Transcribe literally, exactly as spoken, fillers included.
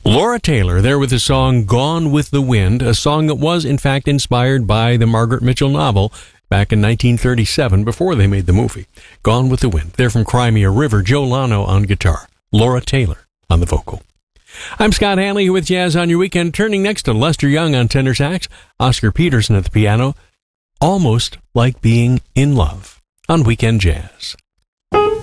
Laura Taylor there with the song Gone with the Wind, a song that was in fact inspired by the Margaret Mitchell novel back in nineteen thirty-seven before they made the movie. Gone with the Wind. They're from Crimea River. Joe Lano on guitar. Laura Taylor on the vocal. I'm Scott Hanley with Jazz on Your Weekend, turning next to Lester Young on tenor sax, Oscar Peterson at the piano. Almost Like Being in Love on Weekend Jazz.